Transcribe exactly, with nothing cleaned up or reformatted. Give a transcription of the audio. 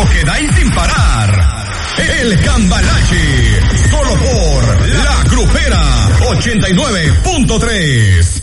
que da y sin parar. El Cambalache, solo por La Grupera ochenta y nueve punto tres.